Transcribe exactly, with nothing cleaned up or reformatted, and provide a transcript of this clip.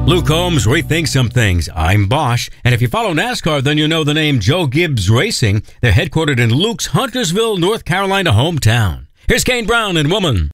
Luke Combs rethinks some things. I'm Bosch. And if you follow NASCAR, then you know the name Joe Gibbs Racing. They're headquartered in Luke's Huntersville, North Carolina hometown. Here's Kane Brown and Woman.